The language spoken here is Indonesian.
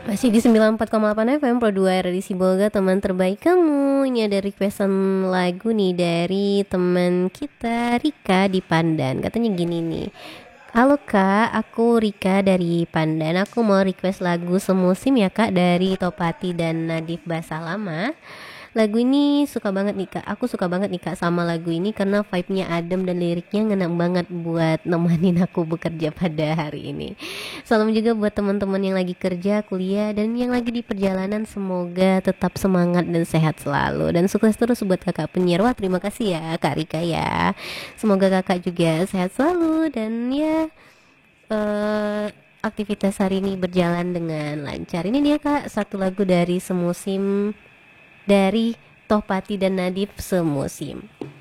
Masih di 94,8 FM Pro 2 RRI Sibolga, teman terbaik kamu. Ini ada requestan lagu nih dari teman kita Rika di Pandan. Katanya gini nih. Halo kak, aku Rika dari Pandan. Aku mau request lagu Semusim ya kak, dari Topati dan Nadif Basalama. Lagu ini suka banget nih kak. Aku suka banget nih kak sama lagu ini karena vibe-nya adem dan liriknya ngena banget buat nemenin aku bekerja pada hari ini. Salam juga buat teman-teman yang lagi kerja, kuliah, dan yang lagi di perjalanan. Semoga tetap semangat dan sehat selalu. Dan sukses terus buat kakak penyiar. Wah, terima kasih ya Kak Rika ya. Semoga kakak juga sehat selalu. Dan ya, aktivitas hari ini berjalan dengan lancar. Ini dia kak, satu lagu dari Semusim dari Tohpati dan Nadif, Semusim.